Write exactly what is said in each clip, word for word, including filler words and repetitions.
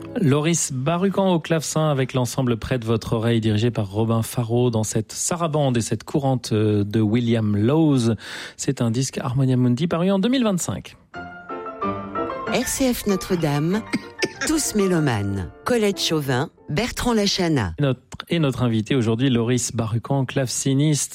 Loris Barucan au clavecin avec l'ensemble Près de votre oreille dirigé par Robin Faro dans cette sarabande et cette courante de William Lowes. C'est un disque Harmonia Mundi paru en deux mille vingt-cinq. R C F Notre-Dame, tous mélomanes. Colette Chauvin, Bertrand Lachana. Notre, et notre invité aujourd'hui, Loris Barucan, claveciniste.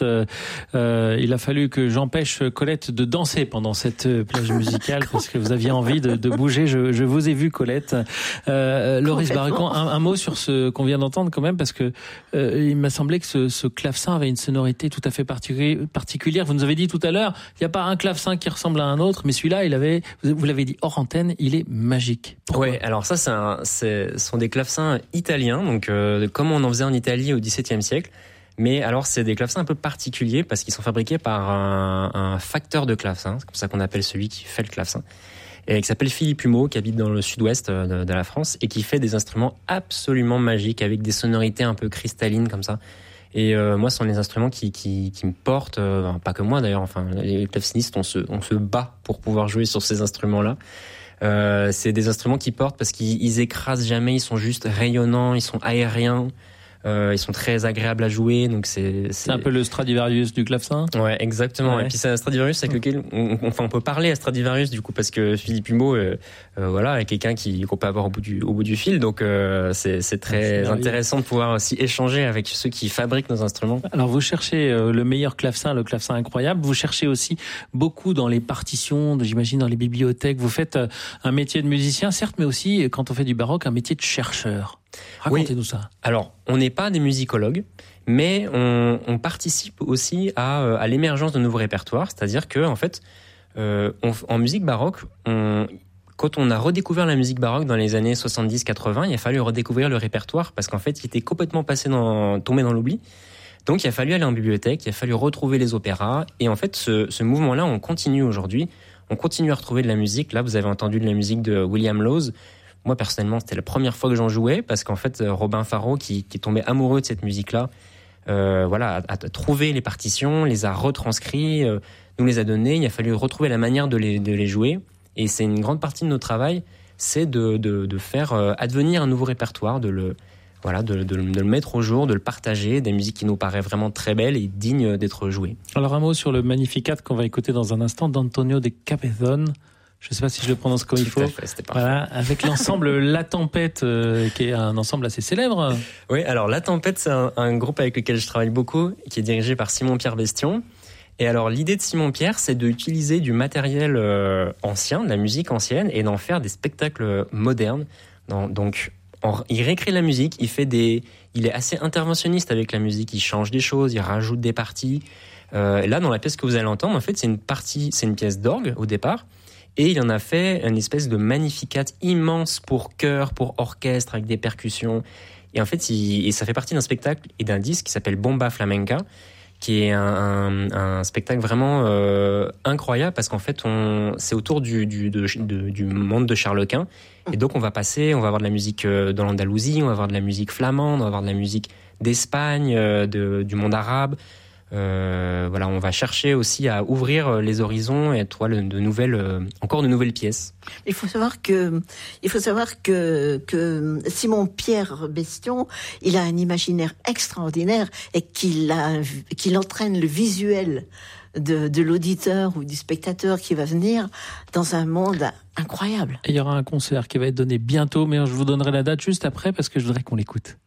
Euh, il a fallu que j'empêche Colette de danser pendant cette plage musicale parce que vous aviez envie de, de bouger. Je, je vous ai vu, Colette. Euh, Loris Barucan, un, un mot sur ce qu'on vient d'entendre quand même, parce que euh, il m'a semblé que ce, ce clavecin avait une sonorité tout à fait particulière. particulière. Vous nous avez dit tout à l'heure, il n'y a pas un clavecin qui ressemble à un autre, mais celui-là, il avait, vous l'avez dit hors antenne, il est magique. Pourquoi ? Ouais, alors ça, c'est un, c'est, ce sont des clavecins italiens, donc euh, comme on en faisait en Italie au dix-septième siècle. Mais alors, c'est des clavecins un peu particuliers parce qu'ils sont fabriqués par un, un facteur de clavecin, c'est comme ça qu'on appelle celui qui fait le clavecin, et qui s'appelle Philippe Humeau, qui habite dans le sud-ouest de, de la France et qui fait des instruments absolument magiques avec des sonorités un peu cristallines comme ça. Et euh, moi, ce sont les instruments qui, qui, qui me portent, euh, pas que moi d'ailleurs, enfin, les clavecinistes, on se, on se bat pour pouvoir jouer sur ces instruments-là. Euh, c'est des instruments qui portent parce qu'ils ils écrasent jamais, ils sont juste rayonnants, ils sont aériens, euh, ils sont très agréables à jouer, donc c'est, c'est... c'est un peu le Stradivarius du clavecin. Ouais, exactement. Ouais. Et puis c'est un Stradivarius avec lequel on, on, enfin, on peut parler à Stradivarius du coup parce que Philippe Humeau, euh, euh, voilà, est quelqu'un qui qu'on peut avoir au bout du au bout du fil, donc euh, c'est c'est très c'est intéressant de pouvoir aussi échanger avec ceux qui fabriquent nos instruments. Alors vous cherchez euh, le meilleur clavecin, le clavecin incroyable. Vous cherchez aussi beaucoup dans les partitions, j'imagine dans les bibliothèques. Vous faites euh, un métier de musicien, certes, mais aussi quand on fait du baroque, un métier de chercheur. Racontez-nous oui. ça. Alors, on n'est pas des musicologues, mais on, on participe aussi à, à l'émergence de nouveaux répertoires. C'est-à-dire que, en fait, euh, on, en musique baroque, on, quand on a redécouvert la musique baroque dans les années soixante-dix quatre-vingts, il a fallu redécouvrir le répertoire parce qu'en fait, il était complètement passé dans, tombé dans l'oubli. Donc, il a fallu aller en bibliothèque, il a fallu retrouver les opéras. Et en fait, ce, ce mouvement-là, on continue aujourd'hui. On continue à retrouver de la musique. Là, vous avez entendu de la musique de William Lowes. Moi, personnellement, c'était la première fois que j'en jouais parce qu'en fait, Robin Faro, qui, qui est tombé amoureux de cette musique-là, euh, voilà, a, a trouvé les partitions, les a retranscrits, euh, nous les a donnés. Il a fallu retrouver la manière de les, de les jouer. Et c'est une grande partie de notre travail, c'est de, de, de faire euh, advenir un nouveau répertoire, de le, voilà, de, de, de le mettre au jour, de le partager, des musiques qui nous paraissent vraiment très belles et dignes d'être jouées. Alors un mot sur le Magnificat qu'on va écouter dans un instant d'Antonio de Capezón. Je ne sais pas si je le prononce comme il faut. Fait, voilà, avec l'ensemble La Tempête, euh, qui est un ensemble assez célèbre. Oui, alors La Tempête, c'est un, un groupe avec lequel je travaille beaucoup, qui est dirigé par Simon-Pierre Bestion. Et alors, l'idée de Simon-Pierre, c'est d'utiliser du matériel euh, ancien, de la musique ancienne, et d'en faire des spectacles modernes. Dans, donc, en, il réécrit la musique, il fait des, il est assez interventionniste avec la musique, il change des choses, il rajoute des parties. Euh, là, dans la pièce que vous allez entendre, en fait, c'est une partie, c'est une pièce d'orgue au départ. Et il en a fait une espèce de Magnificat immense pour chœur, pour orchestre, avec des percussions. Et en fait, il, et ça fait partie d'un spectacle et d'un disque qui s'appelle Bomba Flamenca, qui est un, un, un spectacle vraiment euh, incroyable parce qu'en fait, on, c'est autour du, du, de, de, du monde de Charles Quint. Et donc, on va passer, on va avoir de la musique de l'Andalousie, on va avoir de la musique flamande, on va avoir de la musique d'Espagne, de, du monde arabe. Euh, voilà, on va chercher aussi à ouvrir les horizons et toi de nouvelles, euh, encore de nouvelles pièces. Il faut savoir que, il faut savoir que, que Simon-Pierre Bestion, il a un imaginaire extraordinaire et qu'il a, qu'il entraîne le visuel de, de l'auditeur ou du spectateur qui va venir dans un monde incroyable. Et il y aura un concert qui va être donné bientôt, mais je vous donnerai la date juste après parce que je voudrais qu'on l'écoute.